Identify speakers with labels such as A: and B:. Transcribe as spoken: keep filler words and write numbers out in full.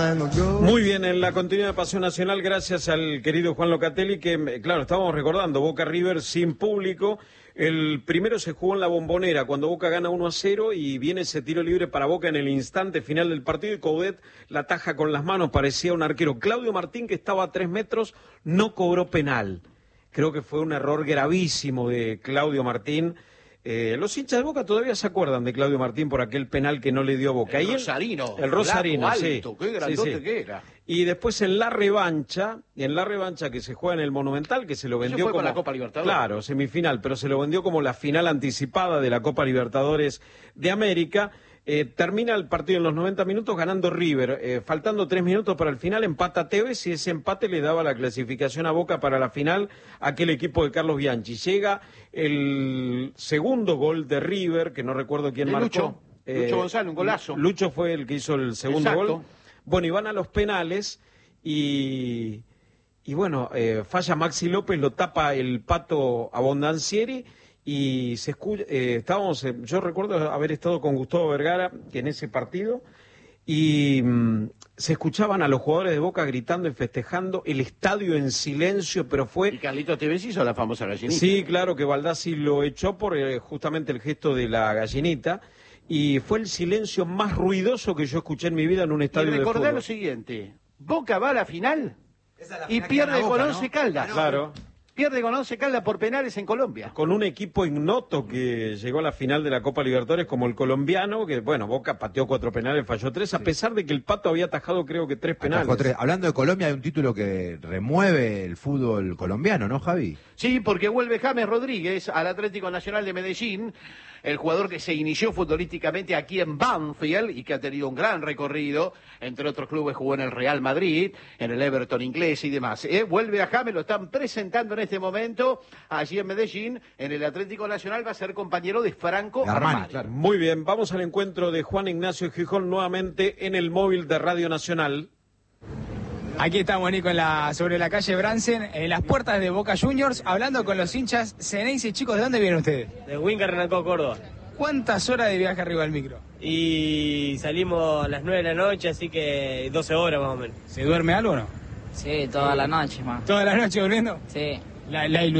A: Muy bien, en la continuidad de Pasión Nacional, gracias al querido Juan Locatelli, que, claro, estábamos recordando, Boca River sin público. El primero se jugó en la Bombonera, cuando Boca gana uno a cero y viene ese tiro libre para Boca en el instante final del partido y Coudet la taja con las manos, parecía un arquero. Claudio Martín, que estaba a tres metros, no cobró penal. Creo que fue un error gravísimo de Claudio Martín. Eh, los hinchas de Boca todavía se acuerdan de Claudio Martín por aquel penal que no le dio Boca.
B: El
A: y
B: Rosarino.
A: El Rosarino,
B: alto,
A: sí.
B: Qué grandote
A: sí, sí.
B: que era.
A: Y después en la revancha, en la revancha que se juega en el Monumental, que se lo vendió
B: fue
A: como...
B: con la Copa Libertadores.
A: Claro, semifinal, pero se lo vendió como la final anticipada de la Copa Libertadores de América. Eh, termina el partido en los noventa minutos ganando River, eh, faltando tres minutos para el final, empata Tevez y ese empate le daba la clasificación a Boca para la final a aquel equipo de Carlos Bianchi. Llega el segundo gol de River, que no recuerdo quién
B: de
A: marcó.
B: Lucho,
A: Eh,
B: Lucho González, un golazo.
A: Lucho fue el que hizo el segundo
B: Exacto.
A: gol. Bueno, y van a los penales y, y bueno, eh, falla Maxi López, lo tapa el Pato Abondancieri. Y se escucha, eh, estábamos, eh, yo recuerdo haber estado con Gustavo Vergara en ese partido y mmm, se escuchaban a los jugadores de Boca gritando y festejando, el estadio en silencio, pero fue...
B: Y Carlitos Tevez hizo la famosa gallinita.
A: Sí, claro que Baldassi lo echó por eh, justamente el gesto de la gallinita y fue el silencio más ruidoso que yo escuché en mi vida en un estadio
B: y
A: de fútbol.
B: recordá lo siguiente, Boca va a la final
C: Esa es la
B: y
C: final que
B: pierde
C: gana
B: con
C: Boca,
B: Once
C: ¿no?
B: Caldas.
A: Claro.
B: Pierde con Once Caldas por penales en Colombia.
A: Con un equipo ignoto que llegó a la final de la Copa Libertadores como el colombiano, que bueno, Boca pateó cuatro penales, falló tres, a
C: Sí.
A: pesar de que el Pato había atajado creo que tres penales.
C: Atajó tres. Hablando de Colombia, hay un título que remueve el fútbol colombiano, ¿no, Javi?
B: Sí, porque vuelve James Rodríguez al Atlético Nacional de Medellín, el jugador que se inició futbolísticamente aquí en Banfield y que ha tenido un gran recorrido, entre otros clubes jugó en el Real Madrid, en el Everton inglés y demás. ¿Eh? Vuelve a James, lo están presentando en este momento allí en Medellín, en el Atlético Nacional, va a ser compañero de Franco
C: Armani,
B: Armani.
C: claro.
A: Muy bien, vamos al encuentro de Juan Ignacio Gijón nuevamente en el móvil de Radio Nacional.
D: Aquí estamos, Nico, en la, sobre la calle Bransen, en las puertas de Boca Juniors, hablando con los hinchas Ceneice. Chicos, ¿de dónde vienen ustedes?
E: De Huíncar, Renancó, Córdoba.
D: ¿Cuántas horas de viaje arriba del micro?
E: Y salimos a las nueve de la noche, así que doce horas más o menos.
D: ¿Se duerme algo o no?
F: Sí, toda la noche, más.
D: ¿Toda la noche durmiendo?
F: Sí.
D: La, la